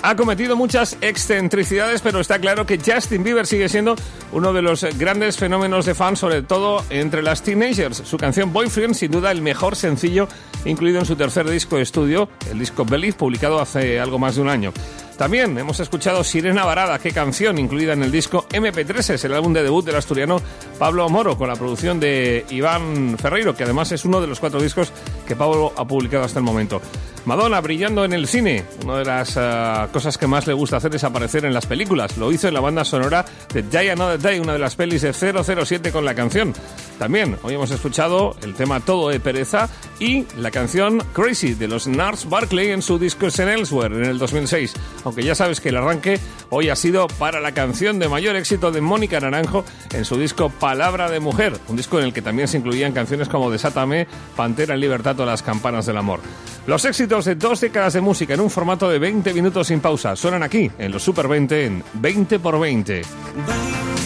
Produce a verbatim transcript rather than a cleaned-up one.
Ha cometido muchas excentricidades, pero está claro que Justin Bieber sigue siendo uno de los grandes fenómenos de fans, sobre todo entre las teenagers. Su canción Boyfriend, sin duda el mejor sencillo incluido en su tercer disco de estudio, el disco Believe, publicado hace algo más de un año. También hemos escuchado Sirena Varada, qué canción, incluida en el disco eme pe tres, es el álbum de debut del asturiano Pablo Moro, con la producción de Iván Ferreiro, que además es uno de los cuatro discos que Pablo ha publicado hasta el momento. Madonna, brillando en el cine. Una de las uh, cosas que más le gusta hacer es aparecer en las películas. Lo hizo en la banda sonora de Die Another Day, una de las pelis de cero cero siete con la canción. También hoy hemos escuchado el tema Todo de Pereza y la canción Crazy de los Gnarls Barkley en su disco Sen Elsewhere en el dos mil seis. Aunque ya sabes que el arranque hoy ha sido para la canción de mayor éxito de Mónica Naranjo en su disco Palabra de Mujer, un disco en el que también se incluían canciones como Desátame, Pantera en Libertad o Las Campanas del Amor. Los éxitos de dos décadas de música en un formato de veinte minutos sin pausa suenan aquí en los Super veinte en veinte por veinte.